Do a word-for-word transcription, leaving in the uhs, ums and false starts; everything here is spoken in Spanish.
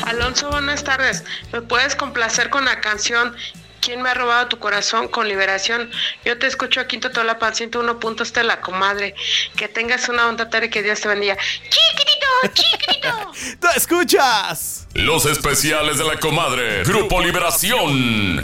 Alonso, buenas tardes. ¿Me puedes complacer con la canción ¿Quién me ha robado tu corazón? Con Liberación? Yo te escucho aquí en Totolapan ciento uno punto este, la comadre. Que tengas una onda tarde y que Dios te bendiga. ¡Chiquitito, chiquitito! ¡Tú escuchas! Los especiales de la comadre. Grupo Liberación.